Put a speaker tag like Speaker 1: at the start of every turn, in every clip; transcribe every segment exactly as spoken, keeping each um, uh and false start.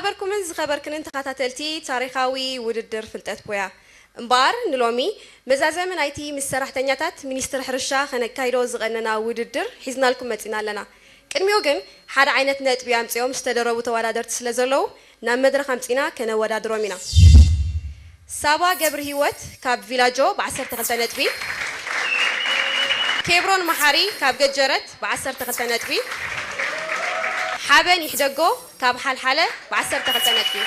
Speaker 1: እንዳበርኩም ዝኸበርክንን ተኸታተልቲ ታሪኻዊ ውድድር ፍልጠት ፖያ እምባር ንሎሚ መዛዘምን አይቲ ምስ ሰራሕተኛታት ሚኒስትር ሕርሻ ከነካይዶ ዝቀነና ውድድር ሒዝናልኩም መጺና ኣለና ቅድሚው ግን ሓደ ዓይነት ነጥቢ ኣምጽኦም ዝተደረቡ ተወዳደርቲ ስለዘለው ናብ መድረኽ ኣምጺና ከነወዳድሮም ኢና ሳባ ገብረ ህይወት ካብ ቪላጆ ب12 ነጥቢ ኬብሮን መሐሪ ካብ ገጀረት ب12 ነጥቢ حابن يحدقو كاب حال حالة بعشر تختنتي.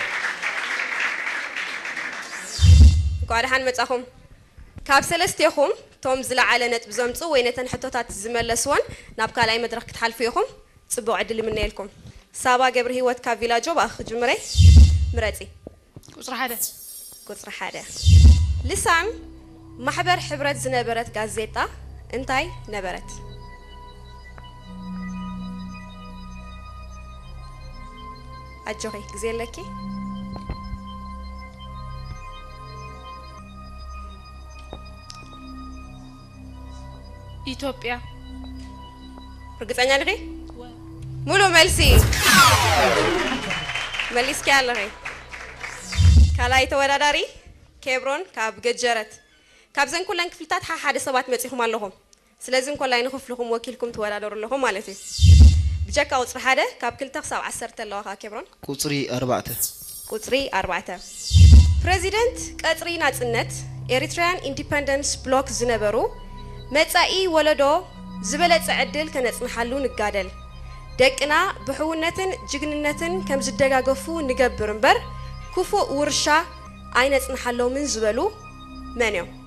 Speaker 1: قارحان متأخم كاب سلستيخم توم زلا على نت بزمتو وينتن حطوتات زمل لسوان نبقى لاي مدرك تحل فيهم صبوا عدل من نيلكم. سابا قبره هو كاب فيلاجو بأخ جمري مرتي.
Speaker 2: كسر حدا.
Speaker 1: كسر حدا. لسان محبر حبرت زنبرت غازيتا انتاي نبرت. أجوري زين لكي
Speaker 2: إثيوبيا
Speaker 1: رجعنا لغي مولو ملسي مليس كالغي كالاي توراداري كيبرون كاب ججرت كاب زين كلن كفلتات ح حد سبات متيهم اللهم سلازم كلن نخف لهم وكيلكم توارادور لهم مالتي بجاك أوصر حدا كاب كل تقصى عشرة الله كبرون
Speaker 3: قطري أربعة
Speaker 1: قطري أربعة President قطري ناتنت Eritrean Independence Bloc زنبرو متأي ولدو زبلت عدل كانت نحلو نقادل دكنا بحونتن جغننتن كم زدقاقفو نقبرنبر كفو ورشا عينت نحلو من زبلو منيو